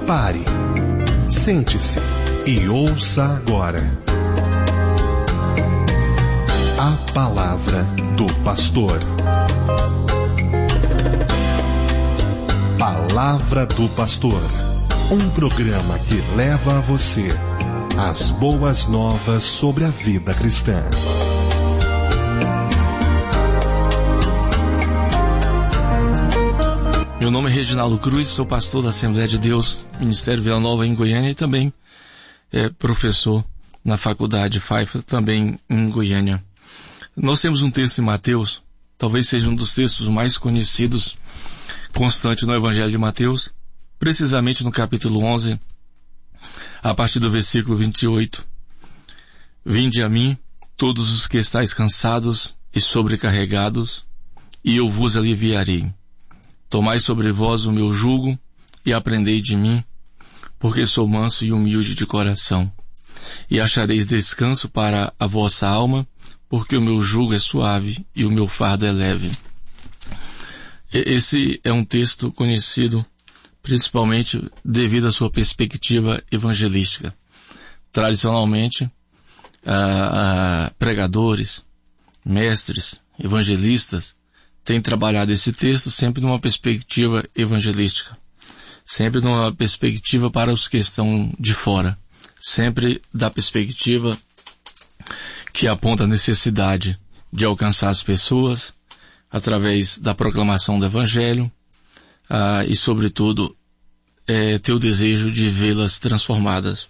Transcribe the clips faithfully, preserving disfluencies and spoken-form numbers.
Pare, sente-se e ouça agora a palavra do pastor. Palavra do Pastor, um programa que leva a você as boas novas sobre a vida cristã. Meu nome é Reginaldo Cruz, sou pastor da Assembleia de Deus, Ministério Vila Nova em Goiânia e também é professor na Faculdade Pfeiffer, também em Goiânia. Nós temos um texto em Mateus, talvez seja um dos textos mais conhecidos, constante no Evangelho de Mateus, precisamente no capítulo onze, a partir do versículo vinte e oito. Vinde a mim, todos os que estáis cansados e sobrecarregados, e eu vos aliviarei. Tomai sobre vós o meu jugo e aprendei de mim, porque sou manso e humilde de coração. E achareis descanso para a vossa alma, porque o meu jugo é suave e o meu fardo é leve. Esse é um texto conhecido principalmente devido à sua perspectiva evangelística. Tradicionalmente, ah, ah, pregadores, mestres, evangelistas têm trabalhado esse texto sempre numa perspectiva evangelística, sempre numa perspectiva para os que estão de fora, sempre da perspectiva que aponta a necessidade de alcançar as pessoas através da proclamação do Evangelho ah, e, sobretudo, é, ter o desejo de vê-las transformadas.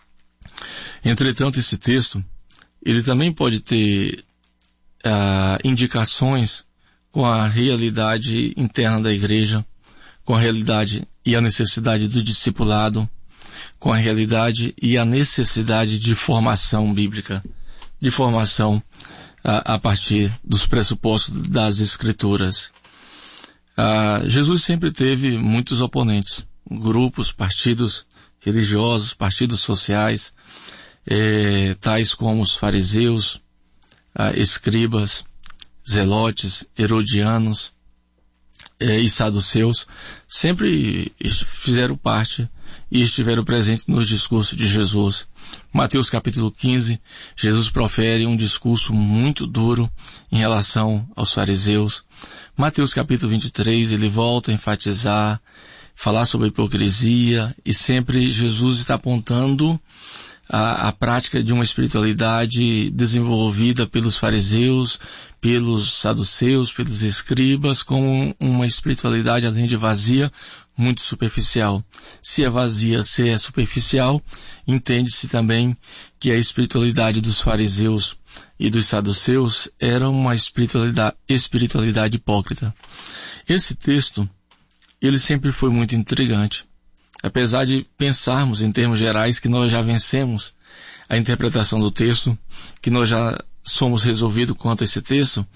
Entretanto, esse texto, ele também pode ter ah, indicações com a realidade interna da igreja, com a realidade e a necessidade do discipulado, com a realidade e a necessidade de formação bíblica, de formação a, a partir dos pressupostos das Escrituras. Ah, Jesus sempre teve muitos oponentes, grupos, partidos religiosos, partidos sociais, eh, tais como os fariseus, ah, escribas, zelotes, herodianos eh, e saduceus, sempre fizeram parte e estiveram presentes nos discursos de Jesus. Mateus capítulo quinze, Jesus profere um discurso muito duro em relação aos fariseus. Mateus capítulo vinte e três, ele volta a enfatizar, falar sobre a hipocrisia, e sempre Jesus está apontando a, a prática de uma espiritualidade desenvolvida pelos fariseus, pelos saduceus, pelos escribas, como uma espiritualidade, além de vazia, muito superficial. Se é vazia, se é superficial, entende-se também que a espiritualidade dos fariseus e dos saduceus era uma espiritualidade, espiritualidade hipócrita. Esse texto, ele sempre foi muito intrigante. Apesar de pensarmos em termos gerais que nós já vencemos a interpretação do texto, que nós já somos resolvidos quanto a esse texto,